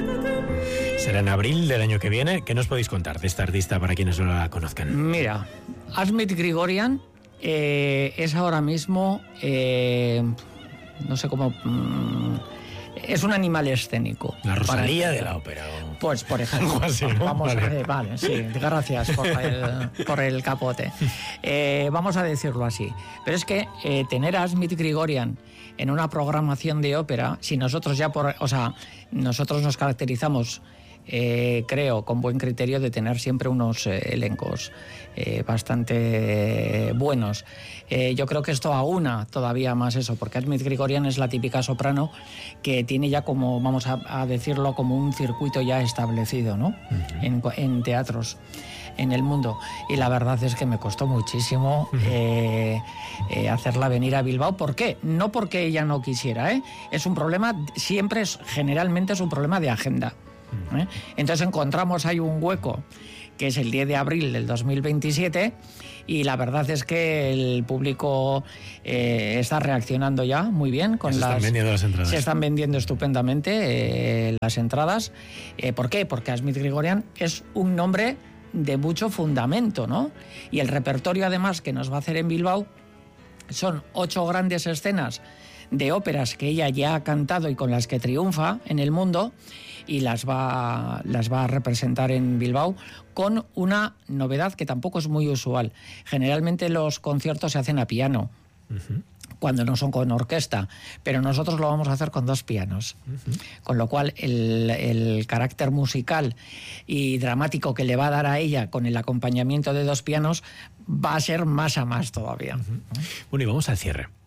Será en abril del año que viene. ¿Qué nos podéis contar de esta artista para quienes no la conozcan? Mira, Asmik Grigorian es ahora mismo, no sé cómo... es un animal escénico. La Rosalía de la ópera. Pues, por ejemplo. Algo así, ¿no? Vamos vale, sí, gracias por el capote. Vamos a decirlo así. Pero es que tener a Asmik Grigorian en una programación de ópera, si nosotros nosotros nos caracterizamos, creo, con buen criterio de tener siempre unos elencos bastante buenos. Yo creo que esto aúna todavía más eso, porque Asmik Grigorian es la típica soprano que tiene ya como, vamos a decirlo, como un circuito ya establecido, ¿no? Uh-huh. En teatros en el mundo. Y la verdad es que me costó muchísimo hacerla venir a Bilbao. ¿Por qué? No porque ella no quisiera, es un problema, generalmente es un problema de agenda. Entonces encontramos ahí un hueco que es el 10 de abril del 2027 y la verdad es que el público está reaccionando ya muy bien con están vendiendo las entradas. Se están vendiendo estupendamente las entradas. ¿Por qué? Porque Asmik Grigorian es un nombre de mucho fundamento, ¿no? Y el repertorio además que nos va a hacer en Bilbao son 8 grandes escenas de óperas que ella ya ha cantado y con las que triunfa en el mundo, y las va a representar en Bilbao con una novedad que tampoco es muy usual. Generalmente los conciertos se hacen a piano, uh-huh, cuando no son con orquesta, pero nosotros lo vamos a hacer con 2 pianos. Uh-huh. Con lo cual el carácter musical y dramático que le va a dar a ella con el acompañamiento de 2 pianos va a ser más a más todavía. Uh-huh. Bueno, y vamos al cierre.